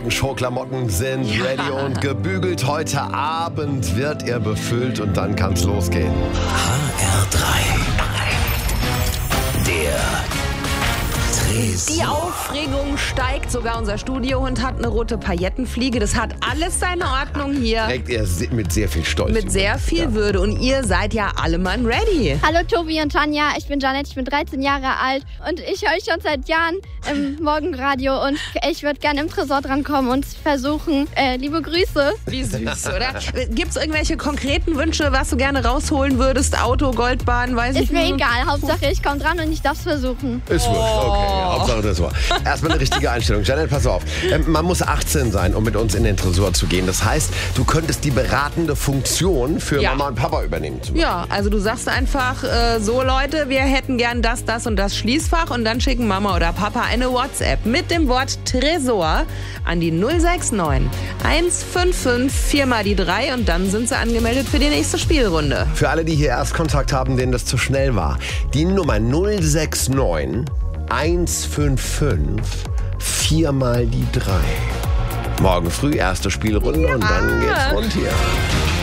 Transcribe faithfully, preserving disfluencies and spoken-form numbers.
Morgenshow-Klamotten sind Ja. ready und gebügelt. Heute Abend wird er befüllt und dann kann's losgehen. H R drei. Der Tresor. Die Aufregung steigt, sogar unser Studiohund hat eine rote Paillettenfliege. Das hat alles seine Ordnung hier. Trägt er se- mit sehr viel Stolz. Mit sehr viel Ja. Würde. Und ihr seid ja alle Mann ready. Hallo Tobi und Tanja, ich bin Janet, ich bin dreizehn Jahre alt und ich höre euch schon seit Jahren im Morgenradio und ich würde gerne im Tresor drankommen und versuchen. Äh, liebe Grüße. Wie süß, oder? Gibt es irgendwelche konkreten Wünsche, was du gerne rausholen würdest? Auto, Goldbahn, weiß ich Ist mir nicht. egal, Hauptsache ich komme dran und ich darf es versuchen. Ist wurscht, okay. Ja, Hauptsache Tresor. Erstmal eine richtige Einstellung. Janet, pass auf. Ähm, Man muss achtzehn sein, um mit uns in den Tresor zu gehen. Das heißt, du könntest die beratende Funktion für Ja. Mama und Papa übernehmen. Zum Beispiel. Ja, also du sagst einfach, äh, so Leute, wir hätten gern das, das und das Schließfach und dann schicken Mama oder Papa eine WhatsApp mit dem Wort Tresor an die null sechs neun eins fünf fünf vier mal die drei und dann sind sie angemeldet für die nächste Spielrunde. Für alle, die hier Erstkontakt haben, denen das zu schnell war. Die Nummer null sechs neun eins fünf fünf vier mal die drei. Morgen früh erste Spielrunde und dann geht's rund hier.